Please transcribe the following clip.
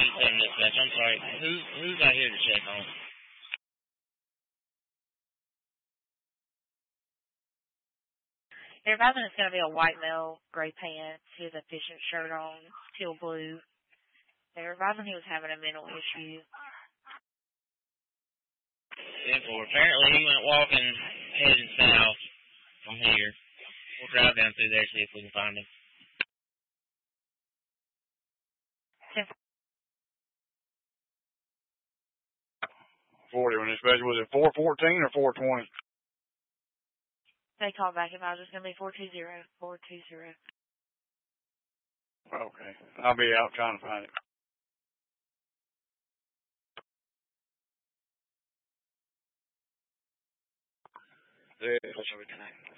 27 dispatch. I'm sorry. Who's out here to check on? They're advising it's going to be a white male, gray pants. He has a fishing shirt on, teal blue. They're advising he was having a mental issue. 10-4. Apparently he went walking, heading south from here. We'll drive down through there, see if we can find him. 40 when dispatch. Was it 414 or 420? They called back and I was just going to be 420. 420. Okay. I'll be out trying to find it. Yeah.